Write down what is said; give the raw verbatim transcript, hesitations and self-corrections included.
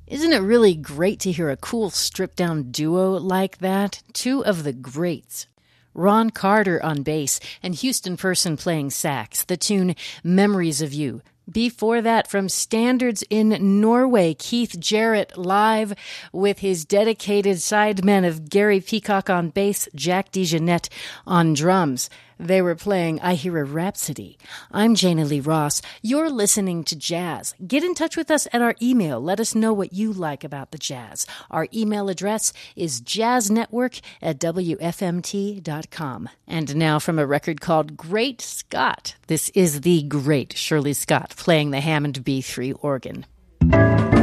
Isn't it really great to hear a cool stripped-down duo like that? Two of the greats. Ron Carter on bass and Houston Person playing sax, the tune Memories of You. Before that, from Standards in Norway, Keith Jarrett live with his dedicated sidemen of Gary Peacock on bass, Jack DeJohnette on drums. They were playing I Hear a Rhapsody. I'm Jana Lee Ross. You're listening to Jazz. Get in touch with us at our email. Let us know what you like about the jazz. Our email address is jazznetwork at w f m t dot com. And now from a record called Great Scott, this is the great Shirley Scott playing the Hammond B three organ.